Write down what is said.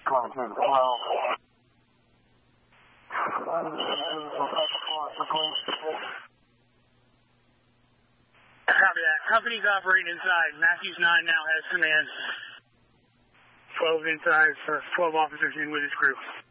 Copy that. Company's operating inside. Matthews 9 now has command. 12 inside for 12 officers in with his crew.